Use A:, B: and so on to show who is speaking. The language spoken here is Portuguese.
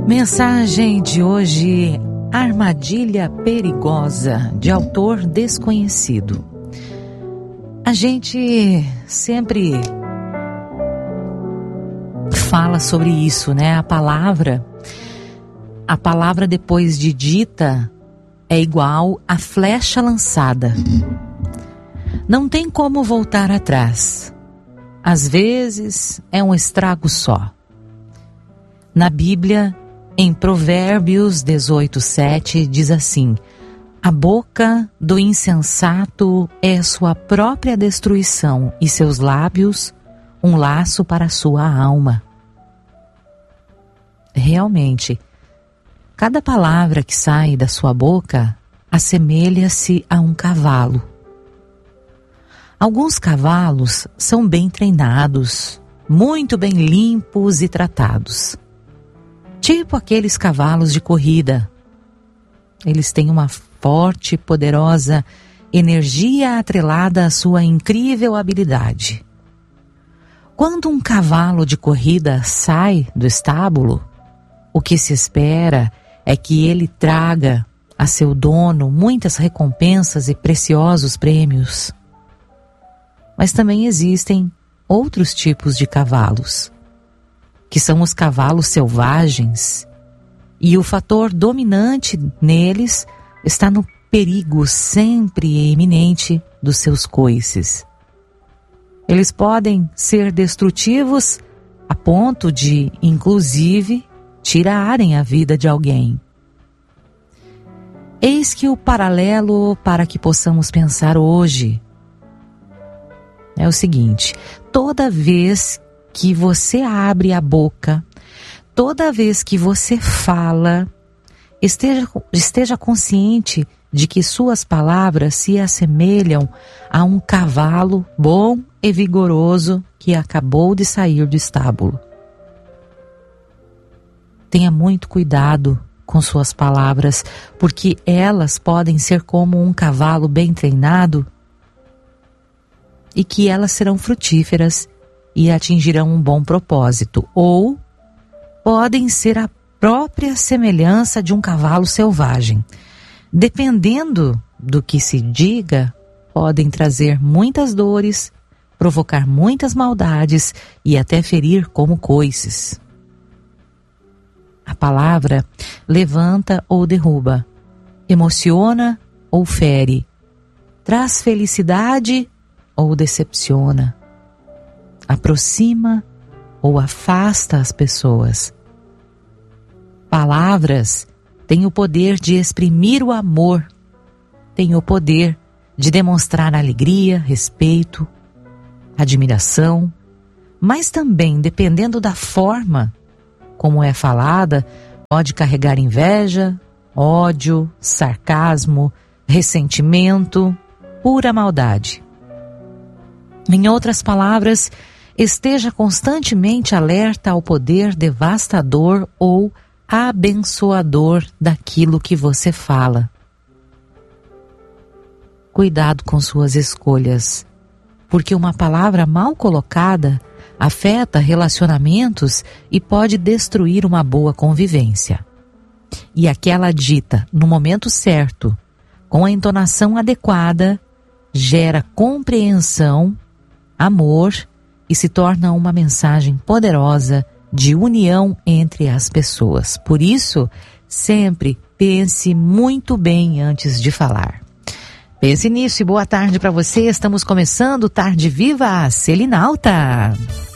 A: Mensagem de hoje: Armadilha Perigosa, de autor desconhecido. A gente sempre fala sobre isso, né? A palavra depois de dita é igual a flecha lançada. Não tem como voltar atrás. Às vezes é um estrago só. Na Bíblia, em Provérbios 18:7, diz assim: a boca do insensato é sua própria destruição, e seus lábios um laço para a sua alma. Realmente, cada palavra que sai da sua boca assemelha-se a um cavalo. Alguns cavalos são bem treinados, muito bem limpos e tratados. Tipo aqueles cavalos de corrida. Eles têm uma forte e poderosa energia atrelada à sua incrível habilidade. Quando um cavalo de corrida sai do estábulo, o que se espera é que ele traga a seu dono muitas recompensas e preciosos prêmios. Mas também existem outros tipos de cavalos, que são os cavalos selvagens, e o fator dominante neles está no perigo sempre iminente dos seus coices. Eles podem ser destrutivos a ponto de, inclusive, tirarem a vida de alguém. Eis que o paralelo para que possamos pensar hoje é o seguinte: toda vez que você abre a boca, toda vez que você fala, esteja consciente de que suas palavras se assemelham a um cavalo bom e vigoroso que acabou de sair do estábulo. Tenha muito cuidado com suas palavras, porque elas podem ser como um cavalo bem treinado e que elas serão frutíferas e atingirão um bom propósito, ou podem ser a própria semelhança de um cavalo selvagem. Dependendo do que se diga, podem trazer muitas dores, provocar muitas maldades e até ferir como coices. A palavra levanta ou derruba, emociona ou fere, traz felicidade ou decepciona, aproxima ou afasta as pessoas. Palavras têm o poder de exprimir o amor, têm o poder de demonstrar alegria, respeito, admiração, mas também, dependendo da forma como é falada, pode carregar inveja, ódio, sarcasmo, ressentimento, pura maldade. Em outras palavras, esteja constantemente alerta ao poder devastador ou abençoador daquilo que você fala. Cuidado com suas escolhas, porque uma palavra mal colocada afeta relacionamentos e pode destruir uma boa convivência. E aquela dita no momento certo, com a entonação adequada, gera compreensão, amor e se torna uma mensagem poderosa de união entre as pessoas. Por isso, sempre pense muito bem antes de falar. Pense nisso e boa tarde para você. Estamos começando Tarde Viva Selinalta.